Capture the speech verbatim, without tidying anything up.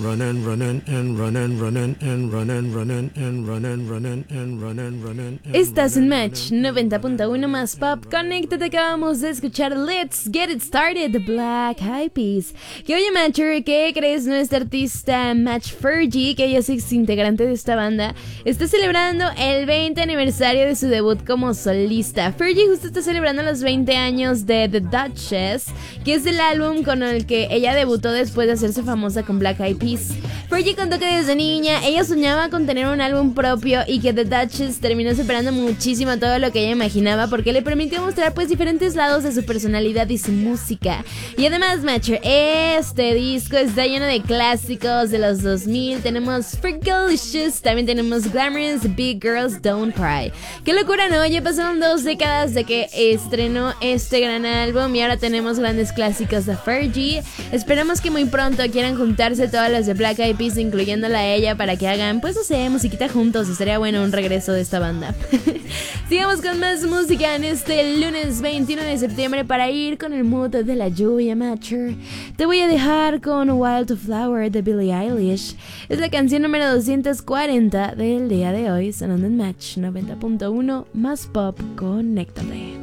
Running, running, and running, running, and running, running, and running, running, and running, running. Estás en Match noventa punto uno más Pop Connected. Acabamos de escuchar Let's Get It Started de Black Eyed Peas. Que oye, Matcher, ¿qué crees? Nuestra artista Match Fergie, que ella es integrante de esta banda, está celebrando el veinte aniversario de su debut como solista. Fergie justo está celebrando los veinte años de The Duchess, que es el álbum con el que ella debutó después de hacerse famosa con Black Eyed Peas. Fergie contó que desde niña ella soñaba con tener un álbum propio y que The Duchess terminó superando muchísimo todo lo que ella imaginaba, porque le permitió mostrar pues diferentes lados de su personalidad y su música. Y además, Matcher, este disco está lleno de clásicos de los dos mil. Tenemos Freakalicious, también tenemos Glamorous, Big Girls Don't Cry. Qué locura, ¿no? Ya pasaron dos décadas de que estrenó este gran álbum y ahora tenemos grandes clásicos de Fergie. Esperamos que muy pronto quieran juntarse todas las de Black Eyed Peas, incluyéndola a ella, para que hagan, pues no sé, musiquita juntos. Estaría bueno un regreso de esta banda. Sigamos con más música en este lunes veintiuno de septiembre para ir con el mood de la lluvia, Matcher. Te voy a dejar con Wildflower de Billie Eilish. Es la canción número doscientos cuarenta del día de hoy, sonando en Match noventa punto uno más Pop. Conéctate.